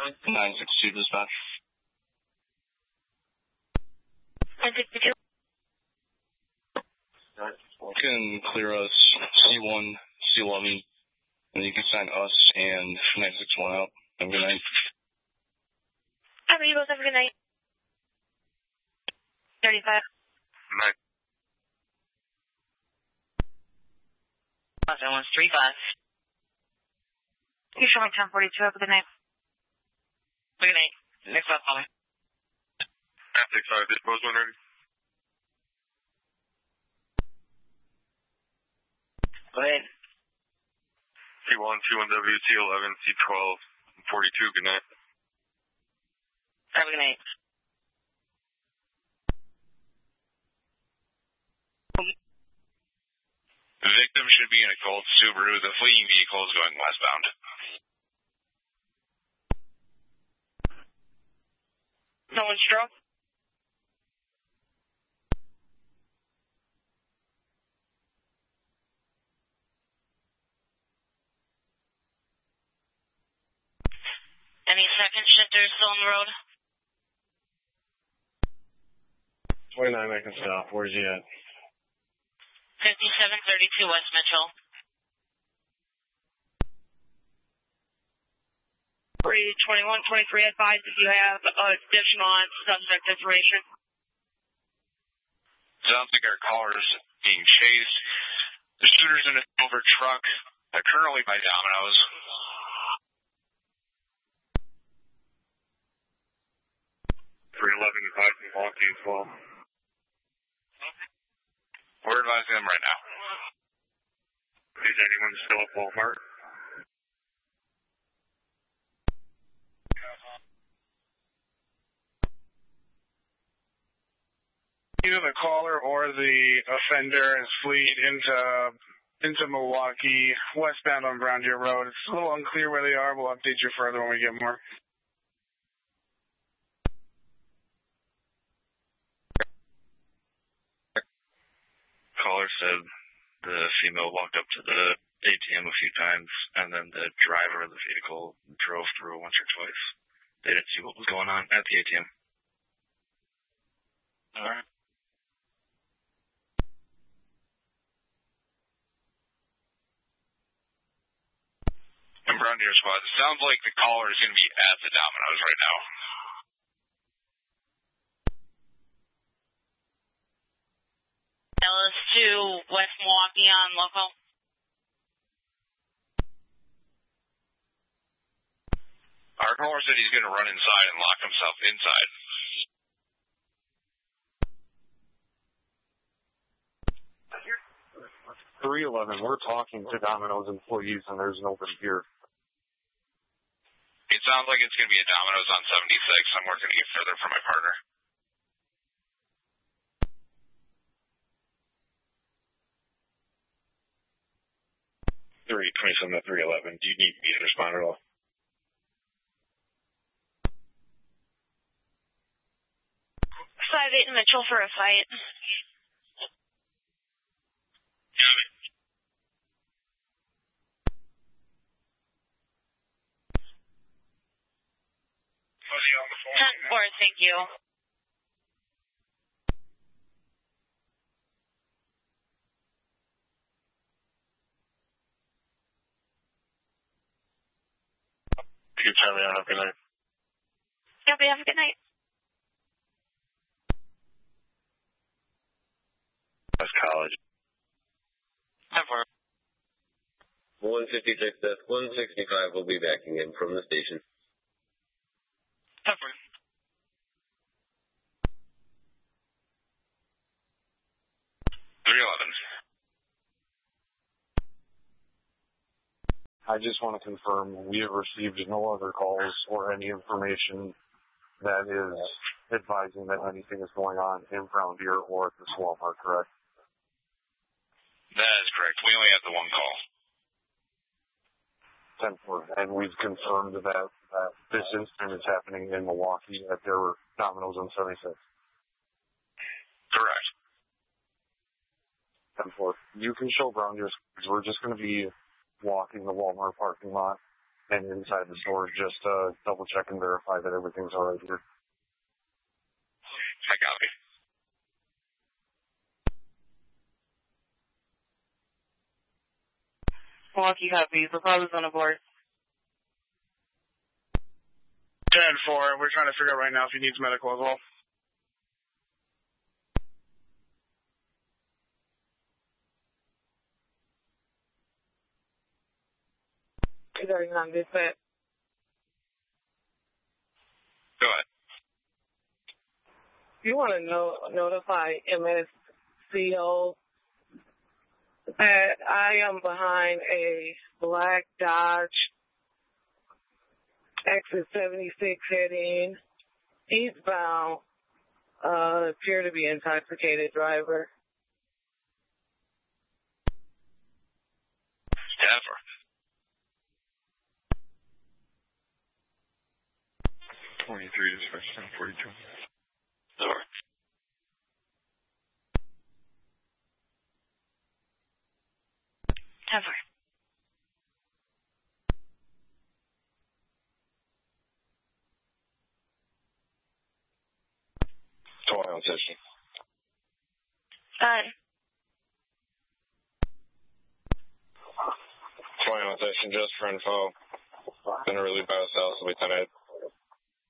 962 dispatch. 962. You can clear us C1, C11, and you can sign us and 961 out. Have a good night. You both have a good night. 35. Night. 135. You're showing 1042. Have a good night. Good night. Next up, call me. 965, dispose 1 ready. Go ahead. C1, C1W, C11, C12, 42, good night. Have a good night. The victim should be in a gold Subaru. The fleeing vehicle is going westbound. No one struck? Any second shifters still on the road? 29 making stop. Where's he at? 5732 West Mitchell. 32123 advised if you have additional on subject information. Sounds like our caller is being chased. The shooter's in a silver truck. They're currently by Domino's. Advising Milwaukee as well. We're advising them right now. Is anyone still at Walmart? Either the caller or the offender has fleed into Milwaukee, westbound on Brown Deer Road. It's a little unclear where they are. We'll update you further when we get more. Caller said the female walked up to the ATM a few times, and then the driver of the vehicle drove through once or twice. They didn't see what was going on at the ATM. All right. And Brown Deer Squad, it sounds like the caller is going to be at the Domino's right now. LS2 West Milwaukee on local. Our caller said he's going to run inside and lock himself inside. .311, we're talking to Domino's employees and there's nobody here. It sounds like it's going to be a Domino's on 76. I'm working to get further from my partner. .327 to .311, do you need me to respond at all? Five eight Mitchell for a fight. Got it. Was he on the phone? 10-4, thank you. Good time, have a good night. Have a good night. That's college. 10-4. 156, that's 165 will be backing in from the station. 10-4. 311. I just want to confirm we have received no other calls or any information that is advising that anything is going on in Brown Deer or at this Walmart, correct? That is correct. We only have the one call. 10-4. And we've confirmed that this incident is happening in Milwaukee at their Domino's on 76. Correct. 10-4. You can show Brown Deer, because we're just going to be walking the Walmart parking lot and inside the stores, just double check and verify that everything's all right here. I copy. Milwaukee copies. The father's on the board. 10-4. We're trying to figure out right now if he needs medical as well. This set. Go ahead. You want to notify MSCO that I am behind a black Dodge exit 76 heading eastbound, appear to be intoxicated driver. Ever. dispatch 1042. Over. Ever. Toy on session. Done. Toy on session just for info. Been relieved by ourselves, Lieutenant